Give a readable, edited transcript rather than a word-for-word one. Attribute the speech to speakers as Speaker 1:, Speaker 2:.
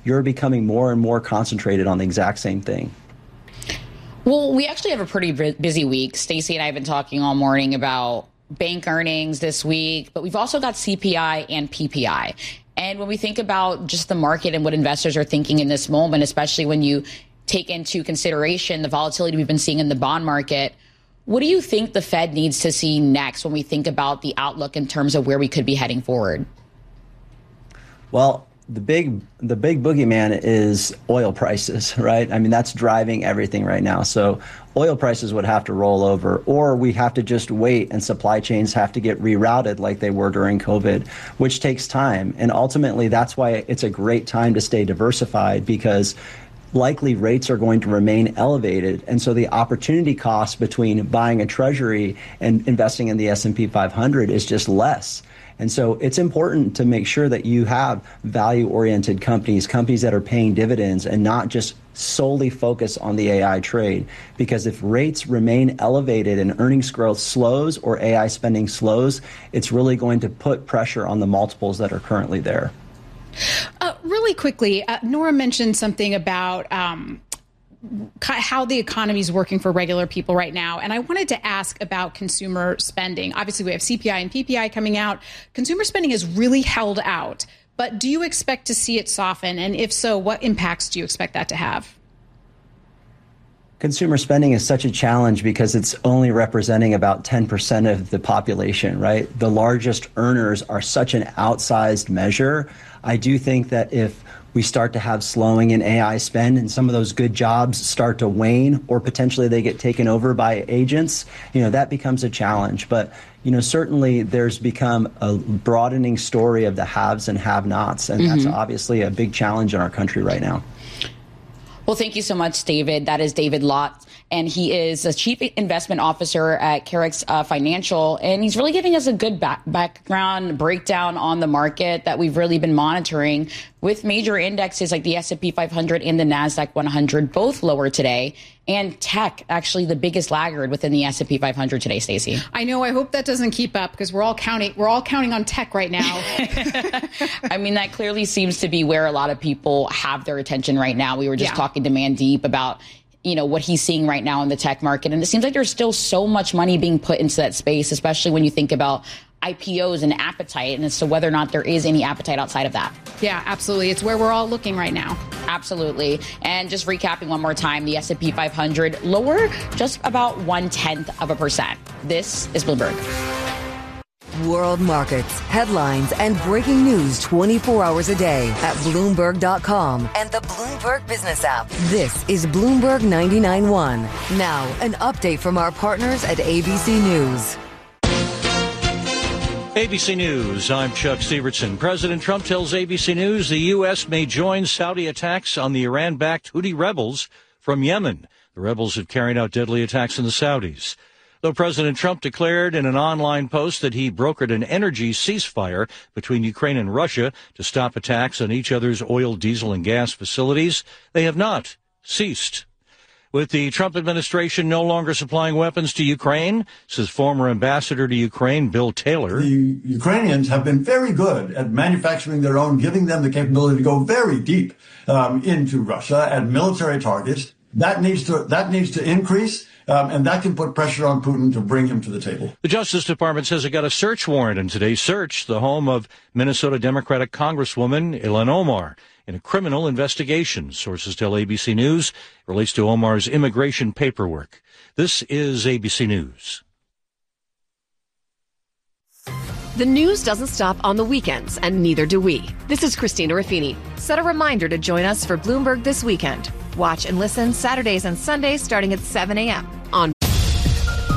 Speaker 1: you're becoming more and more concentrated on the exact same thing.
Speaker 2: Well, we actually have a pretty busy week. Stacey and I have been talking all morning about bank earnings this week, but we've also got CPI and PPI. And when we think about just the market and what investors are thinking in this moment, especially when you take into consideration the volatility we've been seeing in the bond market, what do you think the Fed needs to see next when we think about the outlook in terms of where we could be heading forward?
Speaker 1: Well, the big boogeyman is oil prices, right? I mean, that's driving everything right now. So oil prices would have to roll over, or we have to just wait and supply chains have to get rerouted like they were during COVID, which takes time. And ultimately, that's why it's a great time to stay diversified, because likely rates are going to remain elevated. And so the opportunity cost between buying a treasury and investing in the S&P 500 is just less. And so it's important to make sure that you have value-oriented companies that are paying dividends and not just solely focus on the AI trade. Because if rates remain elevated and earnings growth slows or AI spending slows, it's really going to put pressure on the multiples that are currently there.
Speaker 3: Really quickly, Nora mentioned something about how the economy is working for regular people right now. And I wanted to ask about consumer spending. Obviously, we have CPI and PPI coming out. Consumer spending has really held out. But do you expect to see it soften? And if so, what impacts do you expect that to have?
Speaker 1: Consumer spending is such a challenge because it's only representing about 10% of the population, right? The largest earners are such an outsized measure. I do think that if we start to have slowing in AI spend and some of those good jobs start to wane, or potentially they get taken over by agents, that becomes a challenge. But, certainly there's become a broadening story of the haves and have-nots, and that's obviously a big challenge in our country right now.
Speaker 2: Well, thank you so much, David. That is David Lott, and he is a chief investment officer at Carex Financial, and he's really giving us a good background breakdown on the market that we've really been monitoring, with major indexes like the S&P 500 and the NASDAQ 100 both lower today, and tech actually the biggest laggard within the S&P 500 today, Stacey.
Speaker 3: I know. I hope that doesn't keep up, because we're all counting on tech right now.
Speaker 2: I mean, that clearly seems to be where a lot of people have their attention right now. We were just talking to Mandeep about what he's seeing right now in the tech market. And it seems like there's still so much money being put into that space, especially when you think about IPOs and appetite, and as to whether or not there is any appetite outside of that.
Speaker 3: Yeah, absolutely. It's where we're all looking right now.
Speaker 2: Absolutely. And just recapping one more time, the S&P 500 lower just about 0.1%. This is Bloomberg.
Speaker 4: World markets, headlines, and breaking news 24 hours a day at Bloomberg.com and the Bloomberg Business app. This is Bloomberg 99.1. Now, an update from our partners at ABC News.
Speaker 5: ABC News, I'm Chuck Stevertson. President Trump tells ABC News the U.S. may join Saudi attacks on the Iran-backed Houthi rebels from Yemen. The rebels have carried out deadly attacks on the Saudis. Though President Trump declared in an online post that he brokered an energy ceasefire between Ukraine and Russia to stop attacks on each other's oil, diesel, and gas facilities, they have not ceased. With the Trump administration no longer supplying weapons to Ukraine, says former ambassador to Ukraine, Bill Taylor.
Speaker 6: The Ukrainians have been very good at manufacturing their own, giving them the capability to go very deep into Russia at military targets. That needs to increase. And that can put pressure on Putin to bring him to the table.
Speaker 5: The Justice Department says it got a search warrant in today's search, the home of Minnesota Democratic Congresswoman Ilhan Omar, in a criminal investigation. Sources tell ABC News it relates to Omar's immigration paperwork. This is ABC News.
Speaker 7: The news doesn't stop on the weekends, and neither do we. This is Christina Raffini. Set a reminder to join us for Bloomberg This Weekend. Watch and listen Saturdays and Sundays starting at 7 a.m.